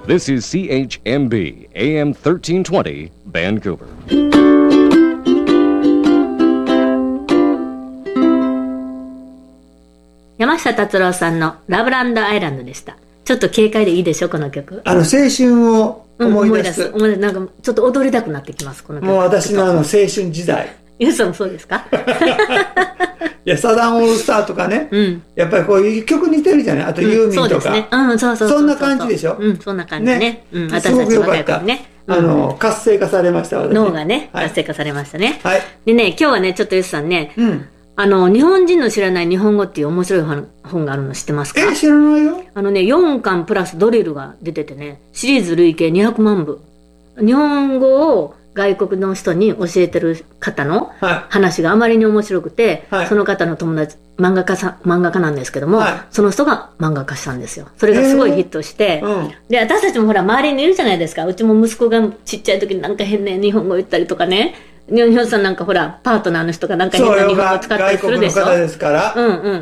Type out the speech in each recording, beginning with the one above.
This is CHMB AM 1320 Vancouver. 山下達郎さんのラブランドアイランドでした。ちょっと軽快でいいでしょこの曲。 青春を思い出す。 なんかちょっと踊りたくなってきますこの曲。 もう私の青春時代。 ゆうさんもそうですか？ いやサザンオールスターとかね、やっぱりこういう曲似てるじゃない。あとユーミンとか、そうですね。そんな感じでしょ。 そんな感じね。私たち若い頃ね。 活性化されました。 脳がね活性化されましたね。でね今日はねちょっとゆうさんね。日本人の知らない日本語っていう面白い本があるの知ってますか？ 知らないよ。 4巻プラスドリルが出ててね、シリーズ累計200万部。日本語を外国の人に教えてる方の話があまりに面白くて、その方の友達、漫画家なんですけども、その人が漫画化したんですよ。それがすごいヒットして、で、私たちもほら周りにいるじゃないですか。うちも息子がちっちゃい時になんか変な日本語言ったりとかね、日本さんなんかほらパートナーの人がなんか変な日本語使ったりするでしょ。 外国の方ですから。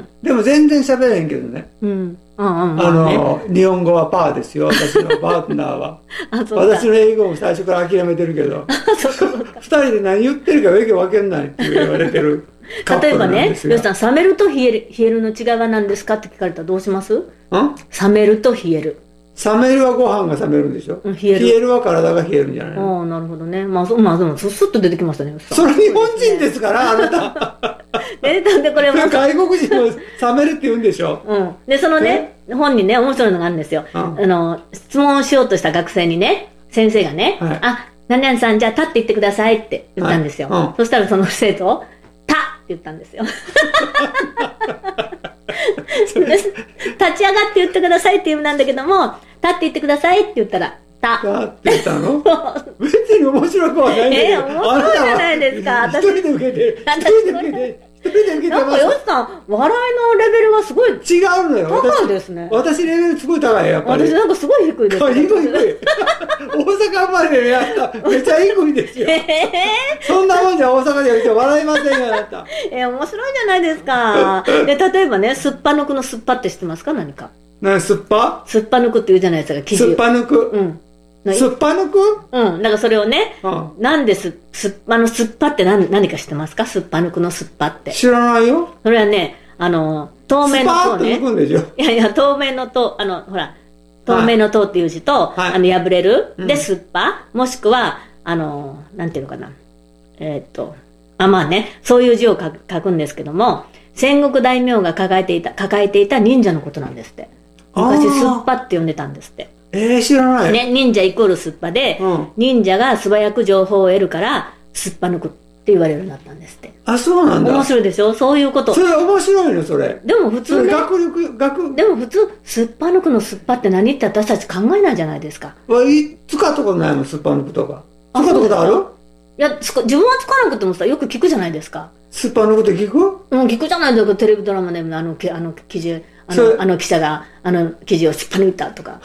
でも全然喋れんけどね。日本語はパーですよ。私のパートナーは。私の英語も最初から諦めてるけど、二人で何言ってるかわけないって言われてる。 例えばね、よしさん、冷めると冷えるの違いは何ですかって聞かれたらどうします？冷めると冷える。 冷めるはご飯が冷めるんでしょ。冷えるは体が冷えるんじゃないの？ なるほどね。でもスッと出てきましたね。 それ日本人ですからあなた。 でこれも外国人を冷めるって言うんでしょ。 でそのね本にね面白いのがあるんですよ。質問しようとした学生にね先生がね、何々さんじゃあ立って言ってくださいって言ったんですよ。そしたらその生徒たって言ったんですよ。立ち上がって言ってくださいって言うんなんだけども、立って言ってくださいって言ったらたって言ったの？別に面白くはないんだけど。 面白いじゃないですか。 一人で受けてなんかよしさん笑いのレベルがすごい違うのよ。 高いですね。 私レベルすごい高いやっぱり。 私なんかすごい低いです。 低い。大阪生まれでやっためっちゃ低いですよ。そんなもんじゃ大阪でやると笑いませんよあなた。 面白いじゃないですか。で例えばねすっぱ抜くのすっぱって知ってますか？何か。 すっぱ？ すっぱ抜くって言うじゃないですか。生地を。 すっぱ抜く。すっぱ抜く？だからそれをね、なんですっぱって何か知ってますか？すっぱ抜くのすっぱって。 知らないよ。 それはね、透明の塔ね。 スパーって抜くんでしょ？ いや、透明の塔、ほら、透明の塔っていう字と、破れる、で、すっぱ、もしくは、なんていうのかな。まあね、そういう字を書くんですけども、戦国大名が抱えていた忍者のことなんですって。昔、すっぱって呼んでたんですって。 知らない。 ね、忍者イコールすっぱで、忍者が素早く情報を得るから、すっぱ抜くって言われるようになったんですって。 そうなんだ。 面白いでしょ？そういうこと。 それ面白いのそれ。 でも普通ね。 でも普通、すっぱ抜くのすっぱって何って私たち考えないじゃないですか。 使ったことないもん、すっぱ抜くとか。使ったことある？ いや、自分は使わなくてもさ、よく聞くじゃないですか。 すっぱ抜くって聞く？ 聞くじゃないですか。テレビドラマでも記事、記者が記事をすっぱ抜いたとか。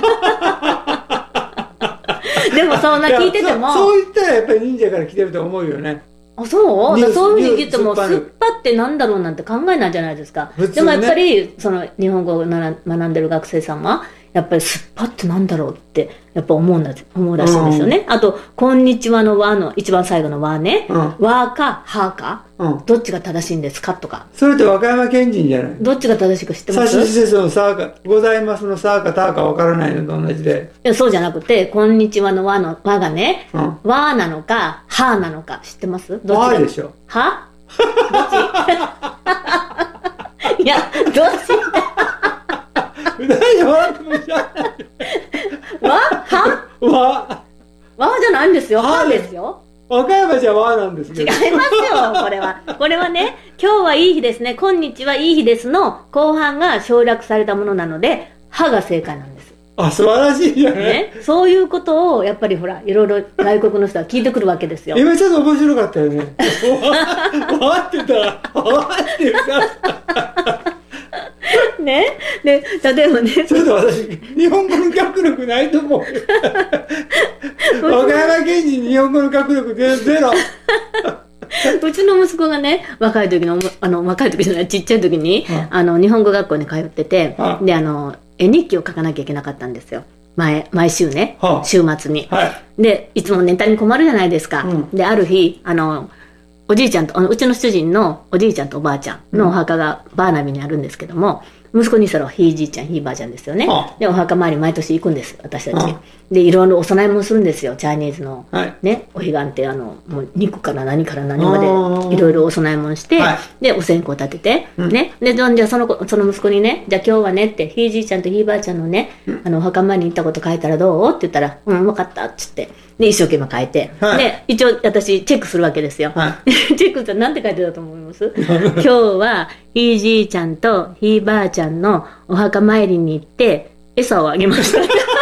でもそんな聞いててもそう言ったらやっぱり忍者から来てると思うよね。 そういうふうに言ってもすっぱってなんだろうなんて考えないじゃないですか。でもやっぱりその日本語を学んでる学生さんはやっぱりすっぱってなんだろうってやっぱ思うらしいんですよね。あとこんにちはの和の一番最後の和ね、和かはか、どっちが正しいんですかとか。 それって和歌山県人じゃない？どっちが正しいか知ってます？ さしすせそのさかございますのさかたかわからないのと同じで。 いやそうじゃなくてこんにちはの和がね、和なのかはなのか知ってます？どっち和でしょ。 は？どっち？いやどっち？ 何笑ってもしゃあない。 和じゃないんですよ。はですよ。 和歌山じゃ和なんですけど。 違いますよ、これはね、今日はいい日ですね、こんにちはいい日ですの後半が省略されたものなので、はが正解なんです。 素晴らしいじゃない。 そういうことを、やっぱりほら、いろいろ外国の人は聞いてくるわけですよ。 今ちょっと面白かったよね。わって言ったら、わって言ったら。 ね、で例えばねちょっと私日本語の学力ないと思う。和歌山県人に日本語の学力ゼロ。 うちの息子がね若い時じゃないちっちゃい時に、日本語学校に通ってて、で絵日記を書かなきゃいけなかったんですよ。 毎週ね、週末に。 はい、 で、いつもネタに困るじゃないですか。で、ある日、おじいちゃんと、うちの主人のおじいちゃんとおばあちゃんのお墓がバーナビにあるんですけども、息子にしたらひいじいちゃん、ひいばあちゃんですよね。で、お墓参り毎年行くんです、私たち。で、いろいろお供え物するんですよ、チャイニーズの。ね、お彼岸ってもう肉から何から何までいろいろお供え物して、で、お線香立てて、ね。で、じゃあその息子にね、じゃあ今日はねって、ひいじいちゃんとひいばあちゃんのね、お墓参りに行ったこと書いたらどうって言ったら、分かったっつって。で、一生懸命書いて。で、一応私チェックするわけですよ。チェックしたら何て書いてたと思います今日は、ひいじいちゃんとひいばあちゃんのお墓参りに行って、餌をあげました。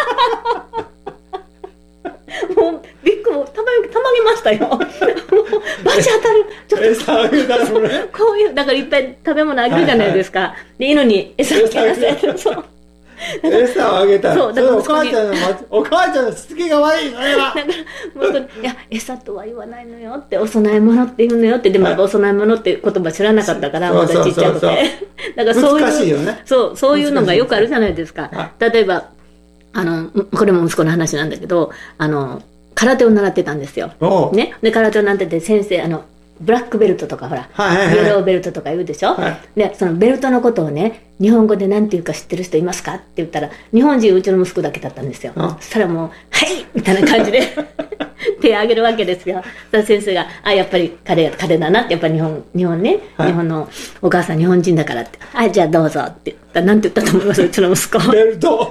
もう、びっくり、たまげましたよ。バチ当たる。 ちょっと餌あげたのね。 こういう、だからいっぱい食べ物あげるじゃないですか。で、犬に餌をあげなさい。そう。 餌をあげたら、 そう、だからお母ちゃんのしつけが悪い、それは。 だから息子に、いや、餌とは言わないのよって、お供え物って言うのよって、でもお供え物って言葉知らなかったから、まだちっちゃくて。だからそういう、 難しいよね。 そういうのがよくあるじゃないですか。例えば、これも息子の話なんだけど、空手を習ってたんですよ。ね。で、空手を習ってて、先生、ブラックベルトとかほら、イエローベルトとか言うでしょ、で、そのベルトのことをね、日本語で何て言うか知ってる人いますかって言ったら、日本人うちの息子だけだったんですよ。そしたらもう、はいみたいな感じで手を挙げるわけですよ。そしたら先生が、やっぱり彼だなって、やっぱり日本ね、日本のお母さん日本人だからって、じゃあどうぞって言ったら、なんて言ったと思いますうちの息子。 ベルト。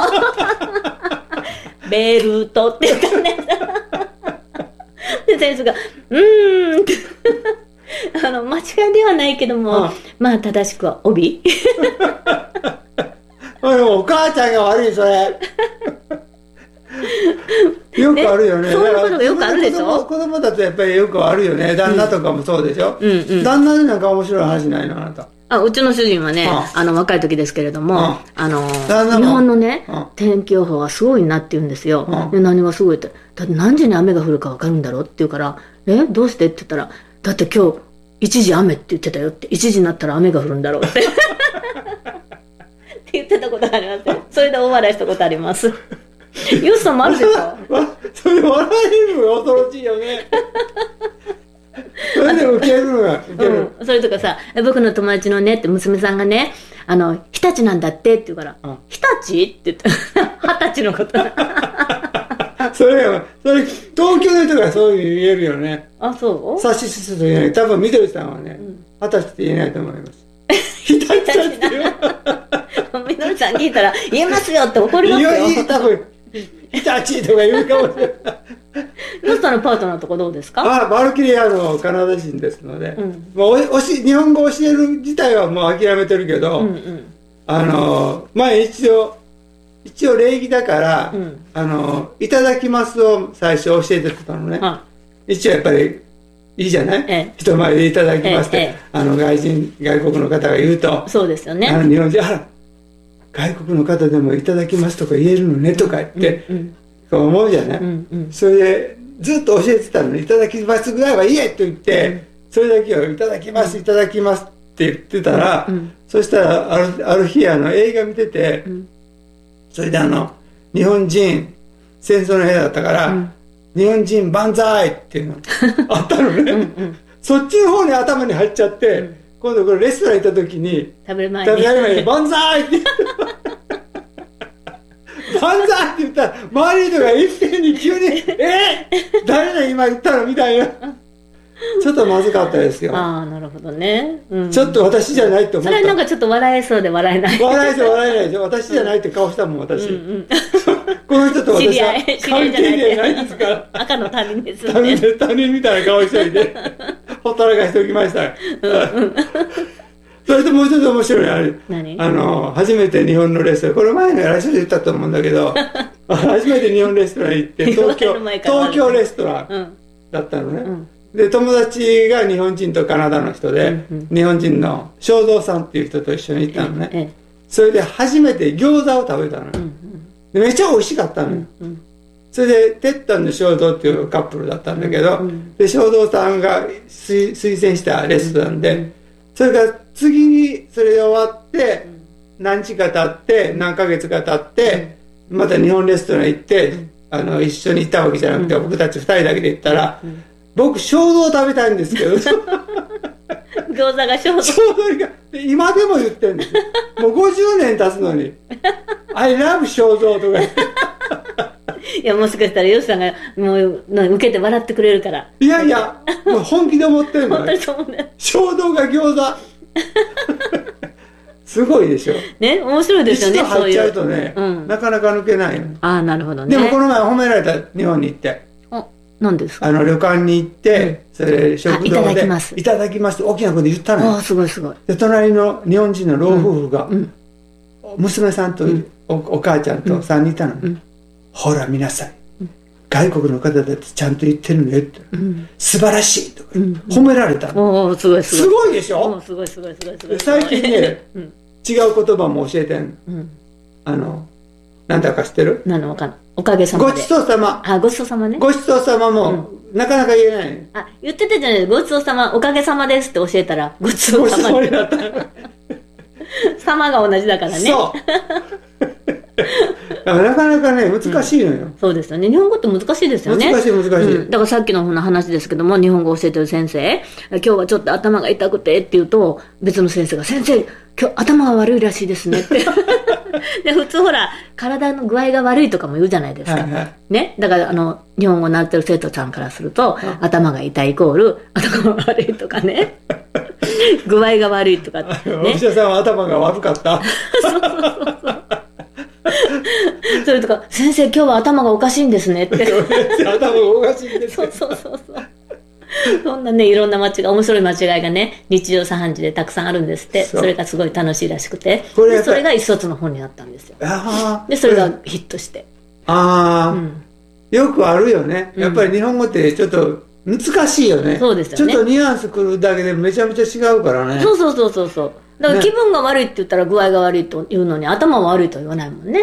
そうベルトって言ったね。で先生がって間違いではないけども、まあ正しくは帯。 お母ちゃんが悪いそれ。よくあるよね。 そういうことがよくあるでしょ。 子供だとやっぱりよくあるよね。旦那とかもそうでしょ。旦那でなんか面白い話ないのあなた。 うちの主人はね、若い時ですけれども、日本のね、天気予報はすごいなって言うんですよ。で、何がすごいって、だって何時に雨が降るか分かるんだろうって言うから、どうしてって言ったら、だって今日、1時雨って言ってたよって、1時になったら雨が降るんだろうって。って言ってたことがありますよ。それで大笑いしたことあります。ユースさんもあるでしょ。 それ笑えるのが恐ろしいよね。それで受けるのがそれとかさ、僕の友達のねって娘さんがね、日立なんだってって言うから、日立って言った20歳のこと。 それ東京の人がそういう言えるよね。 そう？ 察しすると言えない。多分みどりさんはね、20歳って言えないと思います。日立って言う。 みどりさん聞いたら言えますよって怒りますよ。 多分日立とか言うかもしれない。 ヨスさんのパートナーとかどうですか？ バルキリアのカナダ人ですので、もう日本語を教える自体はもう諦めてるけど、一応礼儀だから、いただきますを最初教えてたのね。一応やっぱりいいじゃない、人前でいただきますって、外国の方が言うと、 そうですよね。 日本人、外国の方でもいただきますとか言えるのねとか言って、そう思うじゃない、それでずっと教えてたのに、いただきますぐらいは言えと言って、それだけをいただきます、いただきますって言ってたら、そしたらある日映画見てて、それで日本人戦争の部屋だったから、日本人万歳っていうのあったのね。そっちの方に頭に入っちゃって、今度これレストラン行った時に食べる前に万歳って万歳って言ったら周りの人が一斉に急に誰だ今言ったのみたいな。ちょっとまずかったですよ。 なるほどね。 ちょっと私じゃないと思った。 それなんかちょっと笑えそうで笑えない。 笑えないでしょ。私じゃないって顔したもん、私。この人と私は関係じゃないですから。 赤の他人ですね。 他人みたいな顔しといて、ほったらかしておきました。それともう一つ面白いのある。初めて日本のレストラン、これ前の来週で言ったと思うんだけど、初めて日本レストラン行って、東京レストランだったのね。で、友達が日本人とカナダの人で、日本人の正蔵さんっていう人と一緒に行ったのね。それで初めて餃子を食べたのよ。でめっちゃ美味しかったのよ。それで、てったんの正蔵っていうカップルだったんだけど、で、正蔵さんが推薦したレストランで、それから次にそれで終わって、何日か経って、何ヶ月か経って、 また日本レストラン行って、一緒に行ったわけじゃなくて、僕たち2人だけで行ったら、僕衝動食べたいんですけど餃子が衝動今でも言ってるんですよ。もう50年経つのにI love 衝動とかいや、もしかしたらヨシさんがもう受けて笑ってくれるから。 いやいや、もう本気で思ってるの本当にそう思うね。 衝動が餃子すごいでしょ。 ね、面白いですよね。 一度入っちゃうとね、なかなか抜けないの。 ああ、なるほどね。 でもこの前褒められた、日本に行って。 何ですか？ 旅館に行って、それ食堂でいただきますいただきますって大きな声で言ったのよ。 ああ、すごいすごい。 で隣の日本人の老夫婦が、娘さんとお母ちゃんと3人いたの。ほら見なさい、外国の方だってちゃんと言ってるのよって、素晴らしいとか褒められたの。 おお、すごいすごい。 すごいでしょ。 すごいすごいすごいすごい。 最近ね、違う言葉も教えてんの。なんだか知ってる？ 何のわかんない。おかげさまで。 ごちそうさま。 あ、ごちそうさまね。 ごちそうさまも、なかなか言えない。 あ、言ってたじゃないですか。ごちそうさま、おかげさまですって教えたら、ごちそうさまになった。様が同じだからね。 そう。なかなかね、難しいのよ。 そうですよね。日本語って難しいですよね。 難しい難しい。 だからさっきの話ですけども、日本語を教えてる先生、今日はちょっと頭が痛くてって言うと、別の先生が、先生、今日頭が悪いらしいですねって。で、普通ほら、体の具合が悪いとかも言うじゃないですか。ね。だから日本語になってる生徒さんからすると、頭が痛いイコール、頭が悪いとかね。具合が悪いとかね。 お医者さんは頭が悪かった。 そうそうそうそう。それとか、先生今日は頭がおかしいんですねって。 頭がおかしいんです。 そうそうそうそう。そんなね、いろんな面白い間違いがね、日常茶飯事でたくさんあるんですって。それがすごい楽しいらしくて。それが一冊の本になったんですよ。で、それがヒットして。 よくあるよね。やっぱり日本語ってちょっと難しいよね。 そうですよね。 ちょっとニュアンスくるだけでめちゃめちゃ違うからね。 そうそうそうそうそう。だから気分が悪いって言ったら具合が悪いと言うのに、頭悪いとは言わないもんね。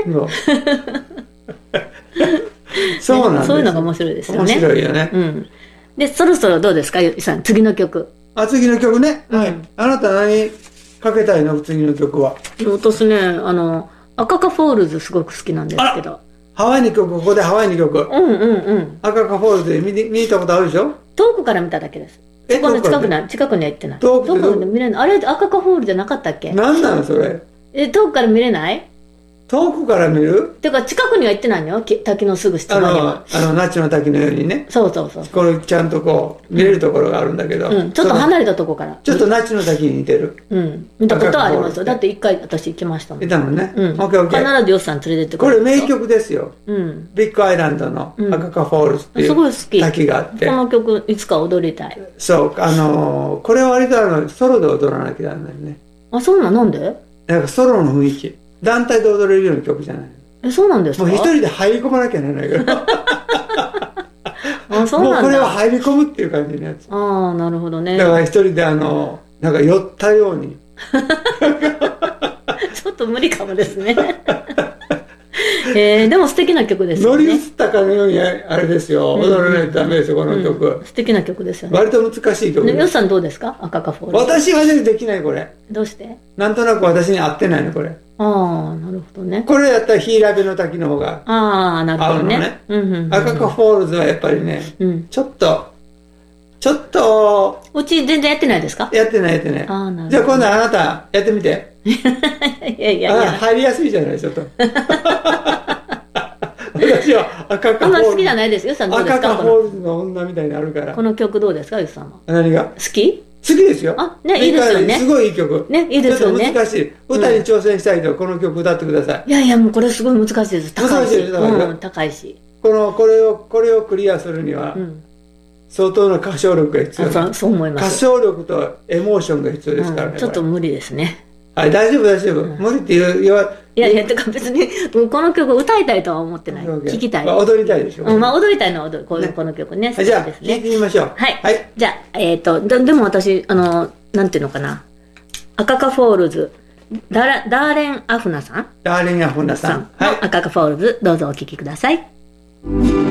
そうなんです。 そういうのが面白いですよね。 面白いよね。 で、そろそろどうですか、ゆきさん、次の曲。 次の曲ね。はい。あなた何かけたいの、次の曲は。 私ね、赤カフォールズすごく好きなんですけど。 ハワイに曲、ここでハワイに曲。赤カフォールズで見に行ったことあるでしょ？ 遠くから見ただけです。そこの近くには行ってない。遠くで見れない。あれ、赤カフォールじゃなかったっけ？ 何なのそれ。 遠くから見れない？ 遠くから見る？ てか近くには行ってないのよ、滝のすぐ下までは。 那智の滝のようにね。 そうそうそう。 これちゃんとこう見れるところがあるんだけど、 ちょっと離れたとこから。 ちょっと那智の滝に似てる。 見たことはありますよ。だって一回私行きましたもん。 いたのね。 必ずヨシさん連れてってくれる。これ名曲ですよ。ビッグアイランドの赤カフォールズっていう滝があって。 この曲いつか踊りたい。 そう、これは割とソロで踊らなきゃならないね。 あ、そうなんで？ なんかソロの雰囲気。団体で踊れるような曲じゃない。 そうなんですか？ もう一人で入り込まなきゃならないから。 あ、そうなんだ。 もうこれは入り込むっていう感じのやつ。 ああ、なるほどね。 だから一人でなんか酔ったように。 ちょっと無理かもですね。でも素敵な曲ですよね。 乗り移ったかのようにあれですよ。踊らないとダメですよ、この曲。 素敵な曲ですよね。 割と難しい曲です。 ヨシさんどうですか？赤カフォール。 私はね、できない、これ。 どうして？ なんとなく私に合ってないの、これ。 ああ、なるほどね。 これやったらヒーラベの滝の方がああ、なるほどね。 赤カフォールズはやっぱりね、ちょっとうち全然やってないですか？ やってない。じゃあ今度あなたやってみて。いや入りやすいじゃない、ちょっと。私は赤カフォールズ。 あんま好きじゃないですよ。赤カフォールズの女みたいになるから。 この曲どうですか、ゆきさんは。 何が？ 好き？ 好きですよ。 いいですよね。 すごいいい曲。 ね、いいですよね。 ちょっと難しい。歌に挑戦したいとこの曲歌ってください。 いやいや、もうこれすごい難しいです。高いし。高いし。 これをクリアするには相当な歌唱力が必要。 そう思います。 歌唱力とエモーションが必要ですからね。 ちょっと無理ですね。 はい、大丈夫。無理って言わいや、てか別にこの曲歌いたいとは思ってない。聞きたい。 踊りたいでしょ。 踊りたいのはこの曲ね。 じゃあ聴いてみましょう。 はい。じゃあでも私なんていうのかな、赤カフォールズダーレン・アフナさん。 ダーレン・アフナさん。 赤カフォールズ、どうぞお聴きください。